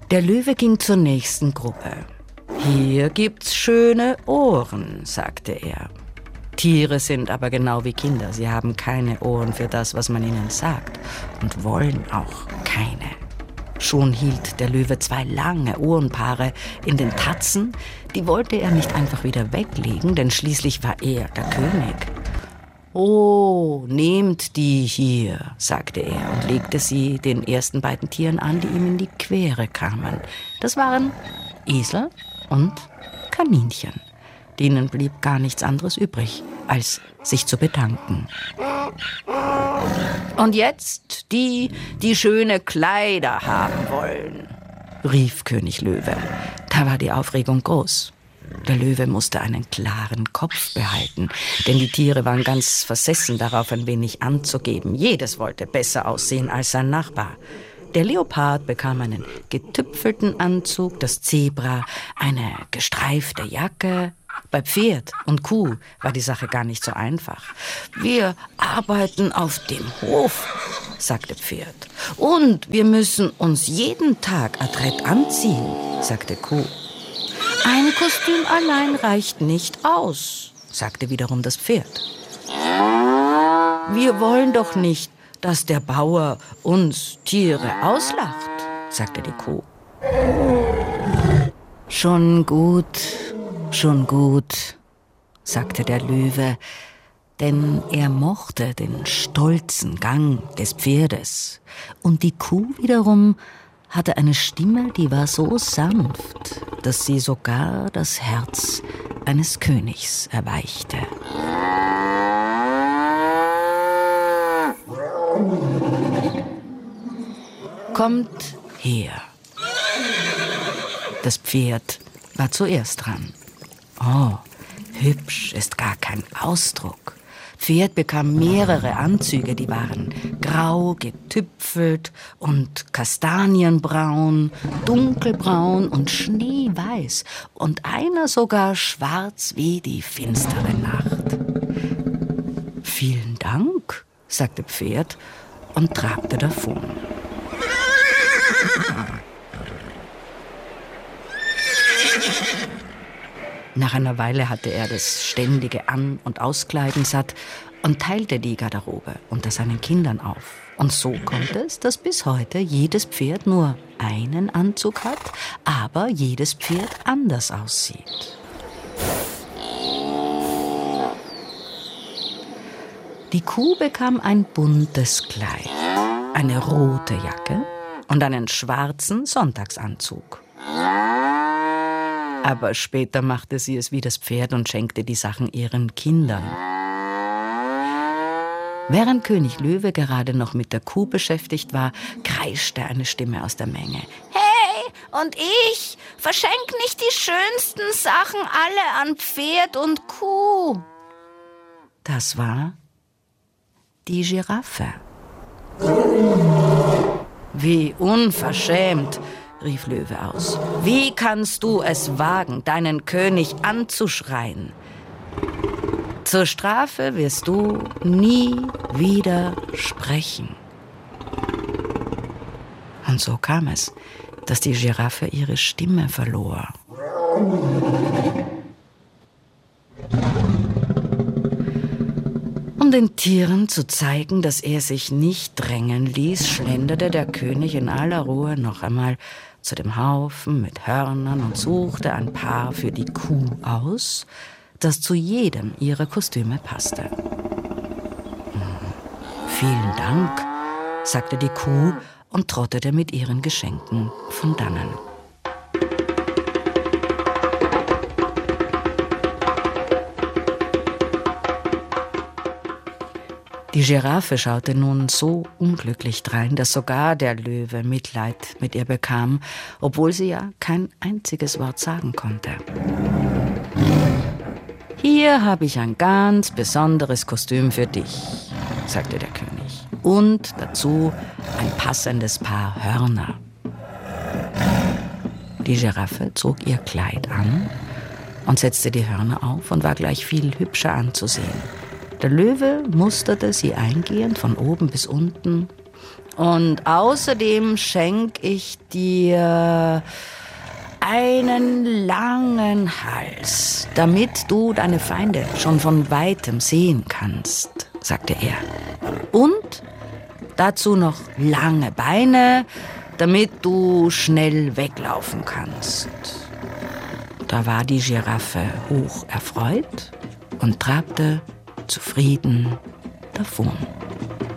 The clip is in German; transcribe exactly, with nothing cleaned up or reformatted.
Der Löwe ging zur nächsten Gruppe. »Hier gibt's schöne Ohren«, sagte er. Tiere sind aber genau wie Kinder. Sie haben keine Ohren für das, was man ihnen sagt, und wollen auch keine. Schon hielt der Löwe zwei lange Ohrenpaare in den Tatzen. Die wollte er nicht einfach wieder weglegen, denn schließlich war er der König. »Oh, nehmt die hier«, sagte er und legte sie den ersten beiden Tieren an, die ihm in die Quere kamen. Das waren Esel und Kaninchen. Denen blieb gar nichts anderes übrig, als sich zu bedanken. »Und jetzt die, die schöne Kleider haben wollen«, rief König Löwe. Da war die Aufregung groß. Der Löwe musste einen klaren Kopf behalten, denn die Tiere waren ganz versessen darauf, ein wenig anzugeben. Jedes wollte besser aussehen als sein Nachbar. Der Leopard bekam einen getüpfelten Anzug, das Zebra eine gestreifte Jacke. Bei Pferd und Kuh war die Sache gar nicht so einfach. »Wir arbeiten auf dem Hof«, sagte Pferd. »Und wir müssen uns jeden Tag adrett anziehen«, sagte Kuh. »Ein Kostüm allein reicht nicht aus«, sagte wiederum das Pferd. »Wir wollen doch nicht, dass der Bauer uns Tiere auslacht«, sagte die Kuh. »Schon gut, schon gut«, sagte der Löwe, denn er mochte den stolzen Gang des Pferdes. Und die Kuh wiederum hatte eine Stimme, die war so sanft, dass sie sogar das Herz eines Königs erweichte. »Kommt her.« Das Pferd war zuerst dran. Oh, hübsch ist gar kein Ausdruck. Pferd bekam mehrere Anzüge, die waren grau, getüpfelt und kastanienbraun, dunkelbraun und schneeweiß und einer sogar schwarz wie die finstere Nacht. »Vielen Dank«, sagte Pferd und trabte davon. Nach einer Weile hatte er das ständige An- und Auskleiden satt und teilte die Garderobe unter seinen Kindern auf. Und so kommt es, dass bis heute jedes Pferd nur einen Anzug hat, aber jedes Pferd anders aussieht. Die Kuh bekam ein buntes Kleid, eine rote Jacke und einen schwarzen Sonntagsanzug. Aber später machte sie es wie das Pferd und schenkte die Sachen ihren Kindern. Während König Löwe gerade noch mit der Kuh beschäftigt war, kreischte eine Stimme aus der Menge. »Hey, und ich? Verschenk nicht die schönsten Sachen alle an Pferd und Kuh!« Das war die Giraffe. »Wie unverschämt«, rief Löwe aus. »Wie kannst du es wagen, deinen König anzuschreien? Zur Strafe wirst du nie wieder sprechen.« Und so kam es, dass die Giraffe ihre Stimme verlor. Um den Tieren zu zeigen, dass er sich nicht drängen ließ, schlenderte der König in aller Ruhe noch einmal zu dem Haufen mit Hörnern und suchte ein Paar für die Kuh aus, das zu jedem ihrer Kostüme passte. »Hm, vielen Dank«, sagte die Kuh und trottete mit ihren Geschenken von dannen. Die Giraffe schaute nun so unglücklich drein, dass sogar der Löwe Mitleid mit ihr bekam, obwohl sie ja kein einziges Wort sagen konnte. »Hier habe ich ein ganz besonderes Kostüm für dich«, sagte der König. »Und dazu ein passendes Paar Hörner.« Die Giraffe zog ihr Kleid an und setzte die Hörner auf und war gleich viel hübscher anzusehen. Der Löwe musterte sie eingehend von oben bis unten Und außerdem schenke ich dir einen langen Hals, damit du deine Feinde schon von weitem sehen kannst, sagte er. Und dazu noch lange Beine, damit du schnell weglaufen kannst. Da war die Giraffe hoch erfreut und trabte zufrieden davon.